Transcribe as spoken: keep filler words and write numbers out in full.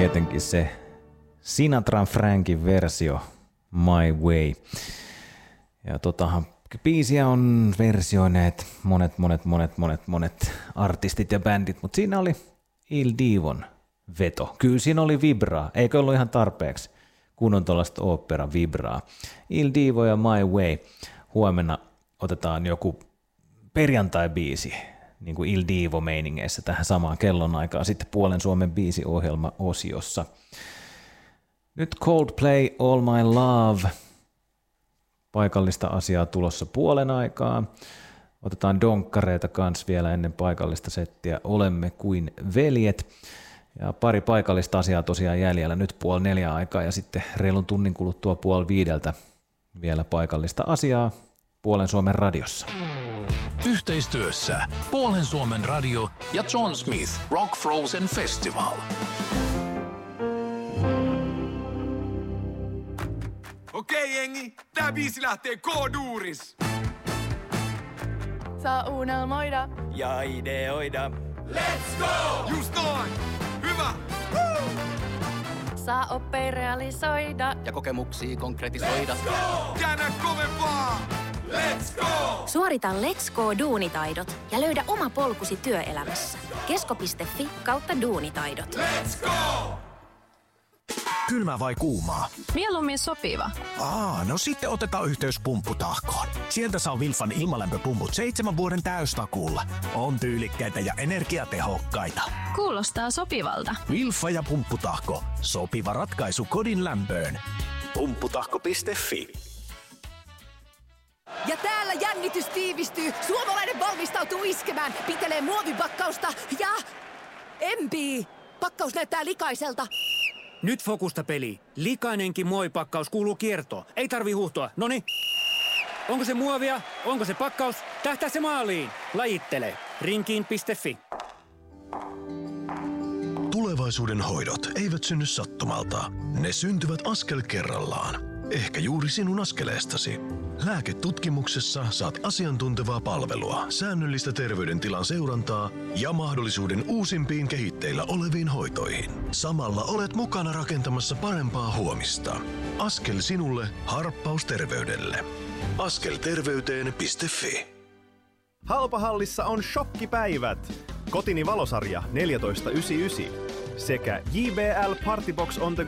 tietenkin se Sinatran Frankin versio My Way. Ja totahan biisiä on versioineet monet, monet, monet, monet, monet artistit ja bändit, mutta siinä oli Il Divon veto. Kyllä siinä oli vibraa, eikö ollut ihan tarpeeksi, kun on tuollaista opera vibraa. Il Divo ja My Way. Huomenna otetaan joku perjantai-biisi, niin kuin Il Divo-meiningeissä tähän samaan kellonaikaan sitten Puolen Suomen biisiohjelma-osiossa. Nyt Coldplay All My Love. Paikallista asiaa tulossa puolen aikaa. Otetaan donkkareita kans vielä ennen paikallista settiä. Olemme kuin veljet. Ja pari paikallista asiaa tosiaan jäljellä nyt puoli neljä aikaa ja sitten reilun tunnin kuluttua puoli viideltä vielä paikallista asiaa Puolen Suomen radiossa. Yhteistyössä Puolen Suomen radio ja John Smith Rock Frozen Festival. Okei jengi, tää biisi lähtee K-duuris. Saa unelmoida Ja ideoida. Let's go! Just noin! Hyvä! Woo! saa oppia realisoida ja kokemuksia konkretisoida. Let's go! Käännä kovempaa! Let's go! Suorita Let's Go -duunitaidot ja löydä oma polkusi työelämässä. kesko piste fi kautta duunitaidot. Let's go! Kylmä vai kuumaa? Mieluummin sopiva. Aa, no sitten otetaan yhteys Pumpputahkoon. Sieltä saa Wilfan ilmalämpöpumput seitsemän vuoden täystakuulla. On tyylikkäitä ja energiatehokkaita. Kuulostaa sopivalta. Wilfa ja Pumpputahko. Sopiva ratkaisu kodin lämpöön. Pumpputahko piste fi. Ja täällä jännitys tiivistyy. Suomalainen valmistautuu iskemään. Pitelee muovipakkausta ja empii. Pakkaus näyttää likaiselta. Nyt fokusta peli. Likainenkin muovipakkaus kuuluu kiertoon. Ei tarvi huuhtoa. Noni. Onko se muovia? Onko se pakkaus? Tähtää se maaliin. Lajittele. Rinkiin piste fi. Tulevaisuuden hoidot eivät synny sattumalta. Ne syntyvät askel kerrallaan. Ehkä juuri sinun askeleestasi. Lääketutkimuksessa saat asiantuntevaa palvelua, säännöllistä terveydentilan seurantaa ja mahdollisuuden uusimpiin kehitteillä oleviin hoitoihin. Samalla olet mukana rakentamassa parempaa huomista. Askel sinulle, harppaus terveydelle. askelterveyteen piste fi. Halpahallissa on shokkipäivät. Kotini valosarja neljätoista yhdeksänkymmentäyhdeksän sekä J B L Partybox on the